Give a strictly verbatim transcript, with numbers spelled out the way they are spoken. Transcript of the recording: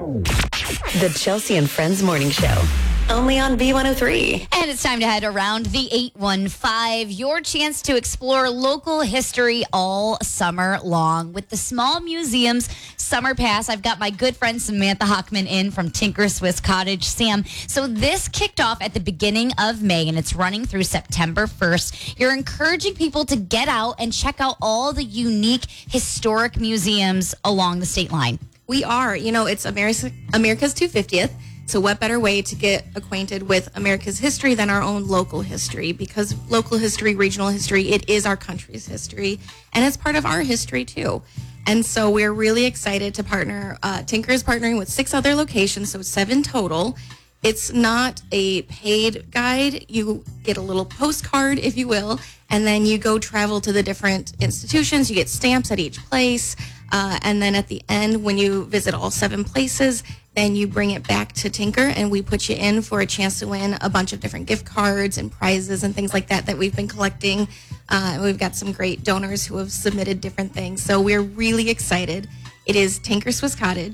The Chelsea and Friends Morning Show. Only on B one oh three. And it's time to head around the eight one five. Your chance to explore local history all summer long with the Small Museums Summer Pass. I've got my good friend Samantha Hockman in from Tinker Swiss Cottage. Sam, so this kicked off at the beginning of May and it's running through September first. You're encouraging people to get out and check out all the unique historic museums along the state line. We are. You know, it's America's, America's two hundred fiftieth. So what better way to get acquainted with America's history than our own local history? Because local history, regional history, it is our country's history. And it's part of our history, too. And so we're really excited to partner. Uh, Tinker is partnering with six other locations, so seven total. It's not a paid guide. You get a little postcard, if you will, and then you go travel to the different institutions. You get stamps at each place. Uh, and then at the end, when you visit all seven places, then you bring it back to Tinker and we put you in for a chance to win a bunch of different gift cards and prizes and things like that that we've been collecting. Uh, we've got some great donors who have submitted different things. So we're really excited. It is Tinker Swiss Cottage.